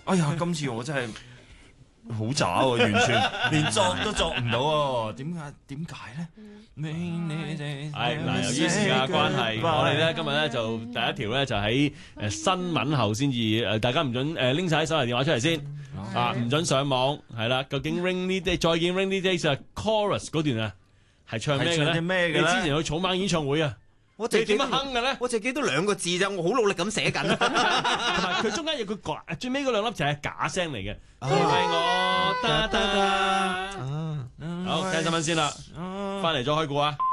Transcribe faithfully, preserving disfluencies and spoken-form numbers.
哎呀，今次我真係好渣喎，完全連作都作唔到喎，點解點解咧？ 係嗱，由於時間關係，我哋咧今日咧就第一條咧就喺誒新聞後先至誒，大家唔準誒拎晒手提電話出嚟先啊，唔準上網係啦。究竟 Rainy Day 再見 Rainy Days 啊 chorus 嗰段啊係唱咩嘅咧？ 係唱啲咩嘅咧你之前去草蜢演唱會啊，你點我淨係記得樣哼嘅咧？ 我淨係記得兩個字咋，我好努力咁寫緊。 同埋佢中間有個假，最尾嗰兩粒就係假聲嚟嘅，因為我得得得。好，聽新聞先啦，翻嚟再開估啊！